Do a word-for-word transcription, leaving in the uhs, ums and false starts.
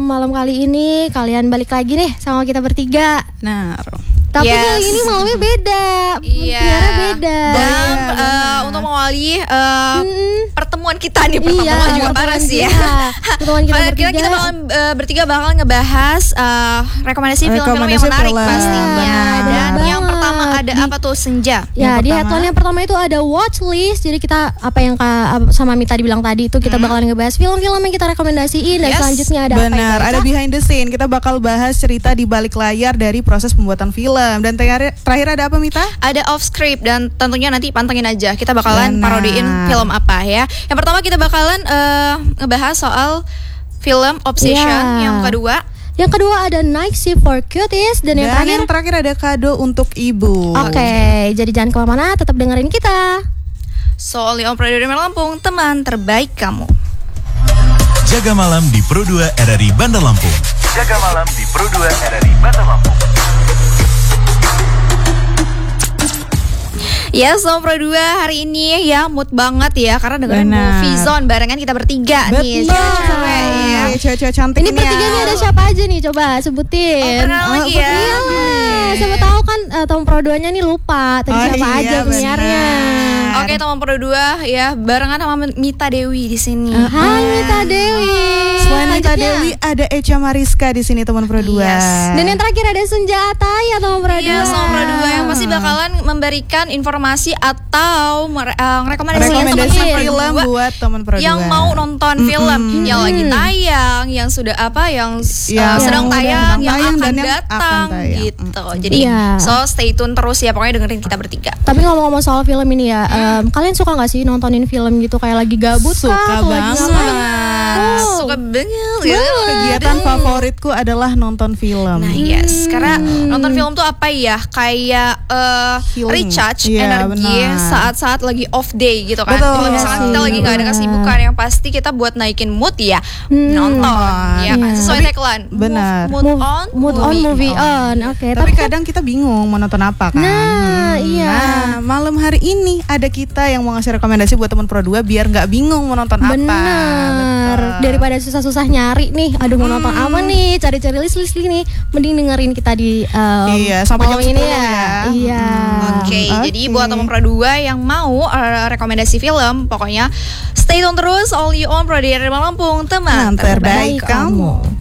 malam kali ini kalian balik lagi nih sama kita bertiga. Nah, tapi yes. kali ini malamnya beda. Iya. Mutiara beda. Dan Iya, uh, untuk mengawali uh, Hmm. pertemuan kita nih, pertemuan Iya, juga parah sih ya. Pertemuan kita Pada bertiga. kita, kita bakal uh, bertiga bakal ngebahas uh, rekomendasi film-film yang Rekomendasi menarik film. pastinya. Iya, Dan benar yang banget. pertama ada Di- apa tuh, Senja? Ya, Yang di pertama. headline yang pertama itu ada watchlist. Jadi kita apa yang Kak sama Mita dibilang tadi itu kita Hmm. bakalan ngebahas film-film yang kita rekomendasiin. Dan Yes. selanjutnya ada apa benar, yang ada behind the scene. Kita bakal bahas cerita di balik layar dari proses pembuatan film. Dan terakhir, terakhir ada apa, Mita? Ada off script dan tentunya nanti pantengin aja. Kita bakalan Benar. parodiin film apa ya. Yang pertama kita bakalan uh, ngebahas soal film Obsession. Iya. Yang kedua Yang kedua ada Night Shift for Cuties. Dan, yang Dan terakhir yang terakhir ada kado untuk ibu. Oke, jadi jangan kemana-mana, tetap dengerin kita. Soal Om Produder Lampung, teman terbaik kamu. Jaga malam di Pro dua R R I Bandar Lampung. Jaga malam di Pro dua R R I Bandar Lampung. Ya, so Pro dua hari ini ya mood banget ya karena dengerin Benar. Movie Zone barengan kita bertiga nih. Betul. Cewek-cewek ya. Cewek-cewek cantik Ini ya. bertiga nih ada siapa aja nih? Coba sebutin. Oh, perkenalan lagi ya. Iya lah, siapa tahu kan uh, Tom Pro dua-nya nih lupa tadi Oh, siapa iya, aja penyiarnya. benar. Oke, teman Pro dua ya barengan sama Mita Dewi di sini. Hai Mita Dewi. Selain Mita Selanjutnya. Dewi ada Echa Mariska di sini, teman Pro dua. Yes. Dan yang terakhir ada Senja Ataya Tom Pro dua. Iya, sama Pro dua yang pasti bakalan memberikan informasi atau mere- uh, rekomendasi rekomendasi teman-teman film Pro dua buat teman Pro dua. yang mau nonton film yang lagi tayang, yang sudah apa, yang uh, Yang sedang udah tayang, yang tayang akan dan yang datang akan tayang. gitu. Jadi Iya. so stay tune terus ya, pokoknya dengerin kita bertiga. Tapi ngomong-ngomong soal film ini ya, em, kalian suka nggak sih nontonin film gitu kayak lagi gabut Suka kah? Atau lagi banget. ngapain? Oh. Suka banget ya. Kegiatan favoritku adalah nonton film. Nah yes, karena nonton film tuh apa ya, kayak uh, Healing. recharge Iya, energi benar. saat-saat lagi off day gitu kan. Betul. Kalau misalkan kita Iya, lagi nggak ada benar. kesibukan, yang pasti kita buat naikin mood ya Hmm. nonton. Ya kan? Iya. Sesuai Tapi- tagline. benar. Mood, mood on, mood on, movie on. Oke, Tapi kan- kadang kita bingung mau nonton apa kan. Nah, iya. Nah, malam hari ini ada kita yang mau ngasih rekomendasi buat teman Pro dua biar nggak bingung mau nonton apa. Benar. Betul. Daripada susah-susah nyari nih, aduh mau nonton apa nih, cari-cari list-list nih, mending dengerin kita di um, Iya, sampai malam jam ini sepuluh ya. ya. Iya. Oke, Hmm, jadi oke. buat teman Pro dua yang mau uh, rekomendasi film, pokoknya stay tune terus only on Pro dua Lampung, teman Nah, terbaik kamu.